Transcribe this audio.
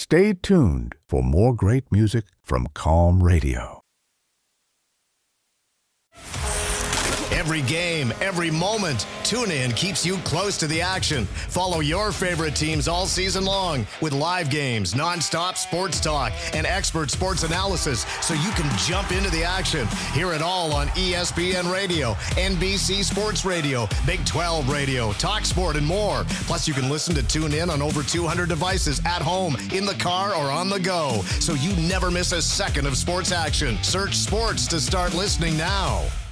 Stay tuned for more great music from Calm Radio. Every game, every moment, TuneIn keeps you close to the action. Follow your favorite teams all season long with live games, nonstop sports talk, and expert sports analysis so you can jump into the action. Hear it all on ESPN Radio, NBC Sports Radio, Big 12 Radio, Talk Sport, and more. Plus, you can listen to TuneIn on over 200 devices at home, in the car, or on the go, so you never miss a second of sports action. Search sports to start listening now.